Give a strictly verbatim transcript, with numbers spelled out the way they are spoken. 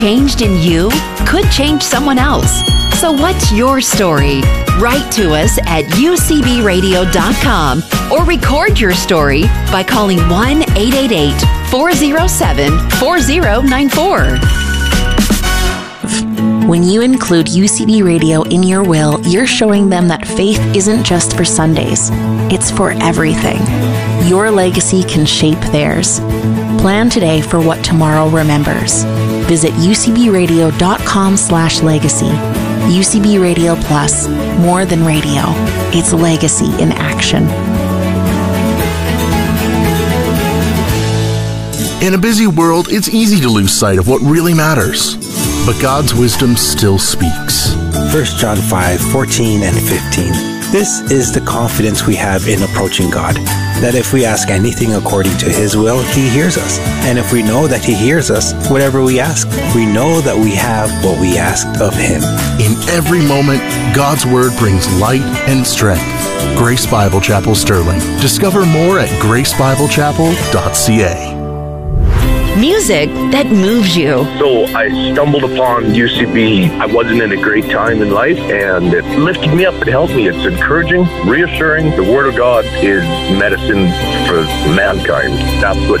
changed in you could change someone else. So what's your story? Write to us at u c b radio dot com or record your story by calling one eight eight eight, four zero seven, four zero nine four. When you include U C B Radio in your will, you're showing them that faith isn't just for Sundays. It's for everything. Your legacy can shape theirs. Plan today for what tomorrow remembers. Visit u c b radio dot com slash legacy. U C B Radio Plus, more than radio. It's legacy in action. In a busy world, it's easy to lose sight of what really matters. But God's wisdom still speaks. First John five, fourteen and fifteen. This is the confidence we have in approaching God, that if we ask anything according to His will, He hears us. And if we know that He hears us, whatever we ask, we know that we have what we asked of Him. In every moment, God's Word brings light and strength. Grace Bible Chapel Sterling. Discover more at grace bible chapel dot c a. Music that moves you. So I stumbled upon U C B. I wasn't in a great time in life, and it lifted me up. It helped me. It's encouraging, reassuring. The Word of God is medicine for mankind. That's what